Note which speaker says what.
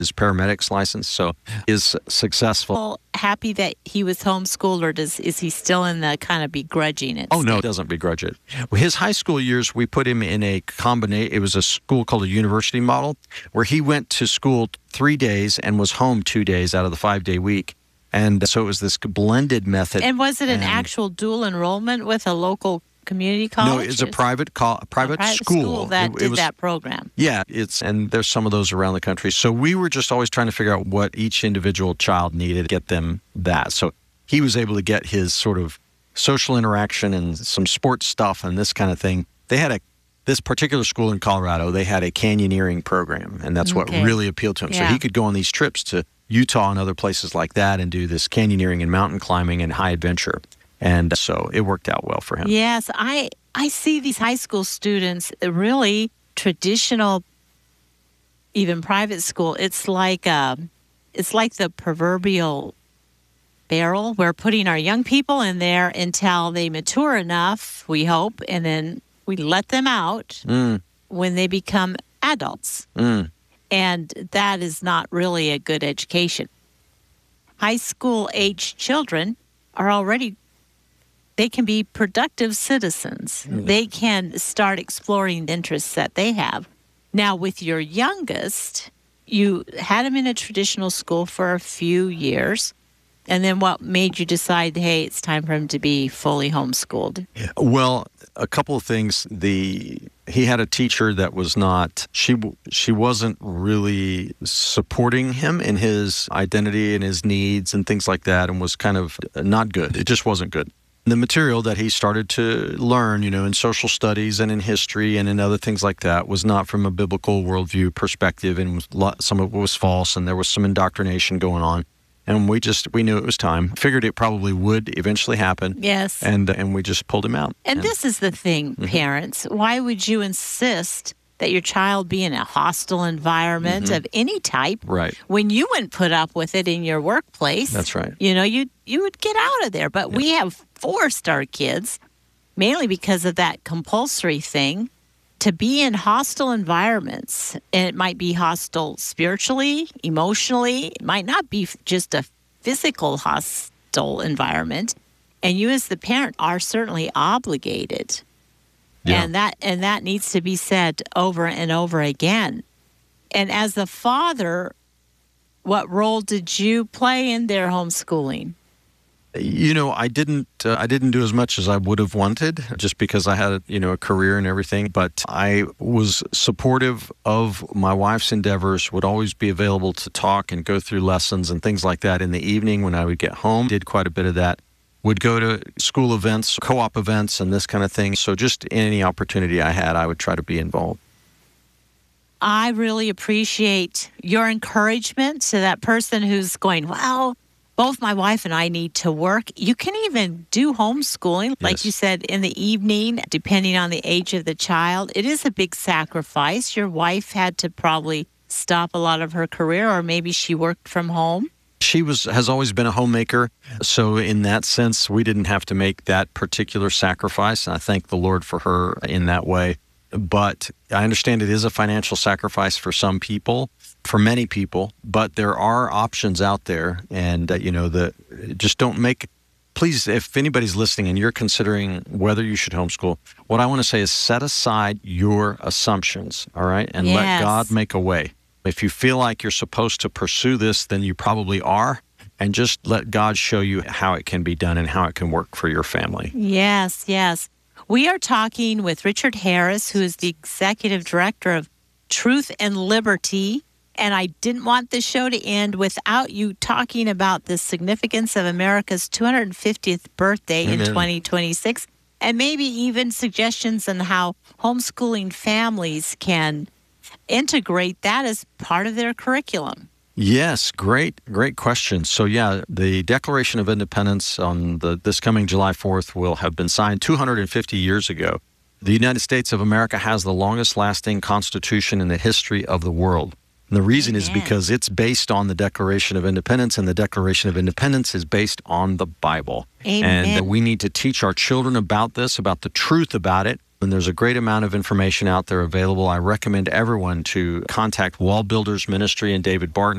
Speaker 1: his paramedic's license, so is successful.
Speaker 2: Well, happy that he was homeschooled, or is he still in the kind of begrudging it?
Speaker 1: Oh, no, he doesn't begrudge it. His high school years, we put him in a combination. It was a school called a university model, where he went to school 3 days and was home 2 days out of the 5-day week. And so it was this blended method.
Speaker 2: And was it an actual dual enrollment with a local community college?
Speaker 1: No, it's a private school
Speaker 2: that did that program.
Speaker 1: Yeah, and there's some of those around the country. So we were just always trying to figure out what each individual child needed to get them that. So he was able to get his sort of social interaction and some sports stuff and this kind of thing. They had this particular school in Colorado, they had a canyoneering program, and that's what really appealed to him.
Speaker 2: Yeah.
Speaker 1: So he could go on these trips to Utah and other places like that and do this canyoneering and mountain climbing and high adventure. And so it worked out well for him.
Speaker 2: Yes, I see these high school students, really traditional, even private school. It's like the proverbial barrel. We're putting our young people in there until they mature enough, we hope, and then we let them out when they become adults. And that is not really a good education. High school-age children are already, they can be productive citizens. They can start exploring interests that they have. Now, with your youngest, you had him in a traditional school for a few years. And then what made you decide, hey, it's time for him to be fully homeschooled?
Speaker 1: Well, a couple of things. He had a teacher that was not, she wasn't really supporting him in his identity and his needs and things like that, and was kind of not good. It just wasn't good. The material that he started to learn, in social studies and in history and in other things like that was not from a biblical worldview perspective, and some of it was false, and there was some indoctrination going on. And we knew it was time. Figured it probably would eventually happen.
Speaker 2: Yes.
Speaker 1: And we just pulled him out.
Speaker 2: And this is the thing, parents. Why would you insist that your child be in a hostile environment of any type?
Speaker 1: Right.
Speaker 2: When you wouldn't put up with it in your workplace.
Speaker 1: That's right.
Speaker 2: You would get out of there. But we have forced our kids, mainly because of that compulsory thing, to be in hostile environments. And it might be hostile spiritually, emotionally. It might not be just a physical hostile environment. And you as the parent are certainly obligated.
Speaker 1: Yeah.
Speaker 2: And that needs to be said over and over again. And as the father, what role did you play in their homeschooling?
Speaker 1: I didn't do as much as I would have wanted, just because I had a career and everything. But I was supportive of my wife's endeavors, would always be available to talk and go through lessons and things like that in the evening when I would get home. Did quite a bit of that. Would go to school events, co-op events, and this kind of thing. So just any opportunity I had, I would try to be involved.
Speaker 2: I really appreciate your encouragement to that person who's going, well, both my wife and I need to work. You can even do homeschooling, like you said, in the evening, depending on the age of the child. It is a big sacrifice. Your wife had to probably stop a lot of her career, or maybe she worked from home.
Speaker 1: She has always been a homemaker, so in that sense, we didn't have to make that particular sacrifice, and I thank the Lord for her in that way. But I understand it is a financial sacrifice for some people, for many people, but there are options out there, and just don't make. Please, if anybody's listening and you're considering whether you should homeschool, what I want to say is set aside your assumptions, all right, and let God make a way. If you feel like you're supposed to pursue this, then you probably are, and just let God show you how it can be done and how it can work for your family.
Speaker 2: Yes, yes. We are talking with Richard Harris, who is the executive director of Truth and Liberty. And I didn't want this show to end without you talking about the significance of America's 250th birthday in 2026, and maybe even suggestions on how homeschooling families can integrate that as part of their curriculum.
Speaker 1: Yes, great question. So the Declaration of Independence on this coming July 4th will have been signed 250 years ago. The United States of America has the longest lasting constitution in the history of the world. And the reason is because it's based on the Declaration of Independence, and the Declaration of Independence is based on the Bible.
Speaker 2: Amen.
Speaker 1: And we need to teach our children about this, about the truth about it, And there's a great amount of information out there available. I recommend everyone to contact Wall Builders Ministry and David Barton.